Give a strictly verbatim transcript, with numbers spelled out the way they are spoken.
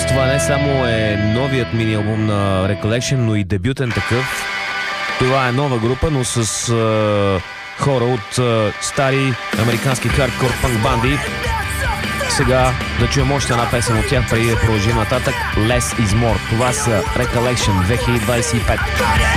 това не само е новият мини-албум на Recollection, но и дебютен такъв. Това е нова група, но с е, хора от е, стари американски хардкор панк банди. Сега да чуем още една песен от тях, преди да продължим нататък. Less is more. Това са Recollection две хиляди двадесет и пет.